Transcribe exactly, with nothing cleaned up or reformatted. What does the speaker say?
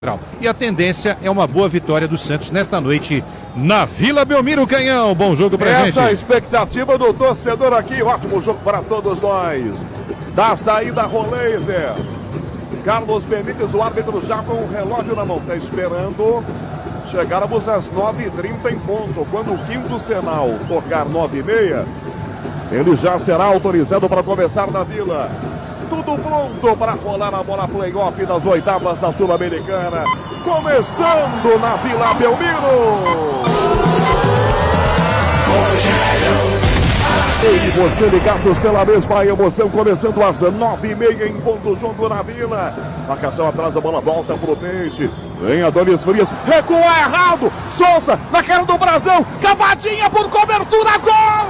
E a tendência é uma boa vitória do Santos nesta noite na Vila Belmiro. Canhão, bom jogo pra Essa gente. Essa a expectativa do torcedor aqui, ótimo jogo para todos nós. Da saída Rolaser. Carlos Benítez, o árbitro, já com o relógio na mão, está esperando. Chegáramos às nove e trinta em ponto. Quando o quinto sinal tocar nove e meia, ele já será autorizado para começar na Vila. Tudo pronto para rolar a bola play-off das oitavas da Sul-Americana. Começando na Vila Belmiro. E você ligados pela mesma emoção, começando às nove e meia em ponto, jogo na Vila. Marcação atrás, a bola volta pro Peixe. Vem Adonis Frias, recua errado. Souza na cara do Brasão, cavadinha por cobertura, gol!